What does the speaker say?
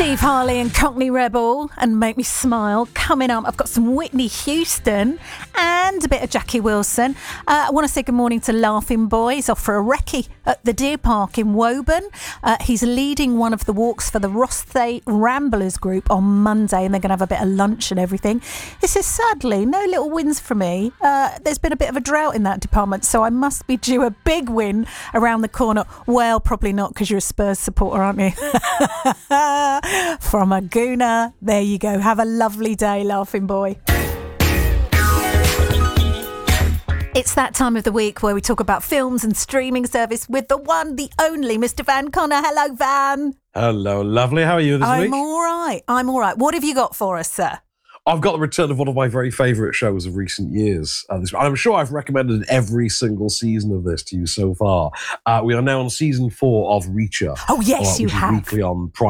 Steve Harley and Cockney Rebel and Make Me Smile. Coming up, I've got some Whitney Houston and a bit of Jackie Wilson. I want to say good morning to Laughing Boy. He's off for a recce at the Deer Park in Woburn. He's leading one of the walks for the Rothsay Ramblers group on Monday, and they're going to have a bit of lunch and everything. He says, sadly, no little wins for me. There's been a bit of a drought in that department, so I must be due a big win around the corner. Well, probably not, because you're a Spurs supporter, aren't you? From a Gooner. There you go. Have a lovely day, Laughing Boy. It's that time of the week where we talk about films and streaming service with the one, the only Mr. Van Connor. Hello, Van. Hello, lovely. How are you this week? I'm all right. What have you got for us, sir? I've got the return of one of my very favourite shows of recent years. I'm sure I've recommended every single season of this to you so far. We are now on season 4 of Reacher. Oh, yes, you have. Weekly on Prime